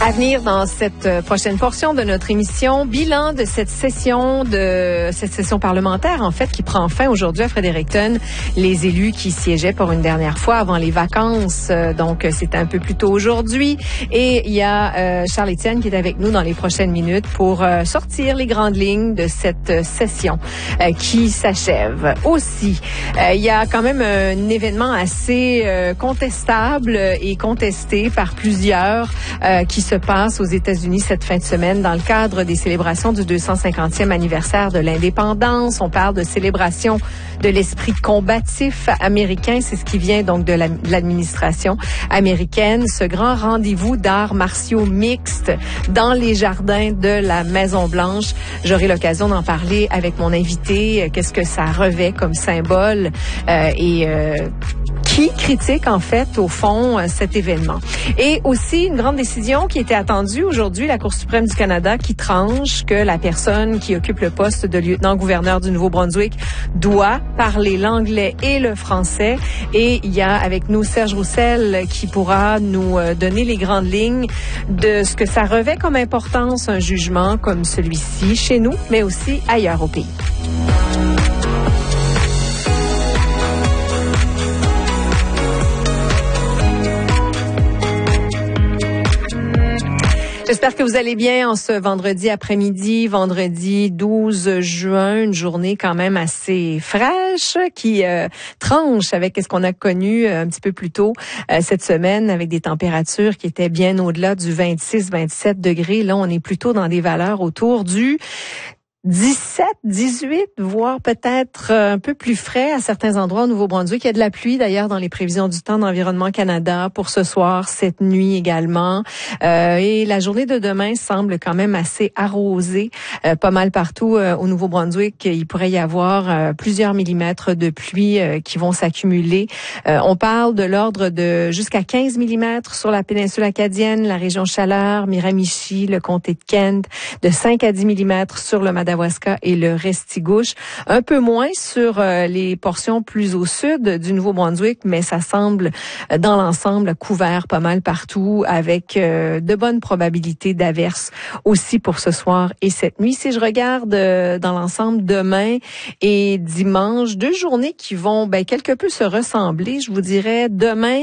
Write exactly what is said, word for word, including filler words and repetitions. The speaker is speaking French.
À venir dans cette prochaine portion de notre émission, bilan de cette session de cette session parlementaire en fait qui prend fin aujourd'hui à Fredericton. Les élus qui siégeaient pour une dernière fois avant les vacances, donc c'était un peu plus tôt aujourd'hui. Et il y a euh, Charles Étienne qui est avec nous dans les prochaines minutes pour euh, sortir les grandes lignes de cette session euh, qui s'achève. Aussi, euh, il y a quand même un événement assez euh, contestable et contesté par plusieurs euh, qui se passe aux États-Unis cette fin de semaine dans le cadre des célébrations du deux cent cinquantième anniversaire de l'indépendance. On parle de célébration de l'esprit combatif américain. C'est ce qui vient donc de la, de l'administration américaine. Ce grand rendez-vous d'arts martiaux mixtes dans les jardins de la Maison-Blanche. J'aurai l'occasion d'en parler avec mon invité. Qu'est-ce que ça revêt comme symbole euh, et euh, qui critique en fait au fond cet événement. Et aussi une grande décision qui était attendue aujourd'hui, la Cour suprême du Canada qui tranche que la personne qui occupe le poste de lieutenant-gouverneur du Nouveau-Brunswick doit parler l'anglais et le français. Et il y a avec nous Serge Roussel qui pourra nous donner les grandes lignes de ce que ça revêt comme importance, un jugement comme celui-ci chez nous, mais aussi ailleurs au pays. J'espère que vous allez bien en ce vendredi après-midi, vendredi douze juin, une journée quand même assez fraîche qui euh, tranche avec ce qu'on a connu euh, un petit peu plus tôt euh, cette semaine avec des températures qui étaient bien au-delà du vingt-six vingt-sept degrés. Là, on est plutôt dans des valeurs autour du dix-sept, dix-huit, voire peut-être un peu plus frais à certains endroits au Nouveau-Brunswick. Il y a de la pluie d'ailleurs dans les prévisions du temps d'Environnement Canada pour ce soir, cette nuit également. Euh, et la journée de demain semble quand même assez arrosée. Euh, pas mal partout euh, au Nouveau-Brunswick, il pourrait y avoir euh, plusieurs millimètres de pluie euh, qui vont s'accumuler. Euh, on parle de l'ordre de jusqu'à quinze millimètres sur la péninsule acadienne, la région Chaleur, Miramichi, le comté de Kent, de cinq à dix millimètres sur le Madawaska et le Restigouche. Un peu moins sur euh, les portions plus au sud du Nouveau-Brunswick, mais ça semble, euh, dans l'ensemble, couvert pas mal partout avec euh, de bonnes probabilités d'averses aussi pour ce soir et cette nuit. Si je regarde euh, dans l'ensemble demain et dimanche, deux journées qui vont ben, quelque peu se ressembler, je vous dirais demain,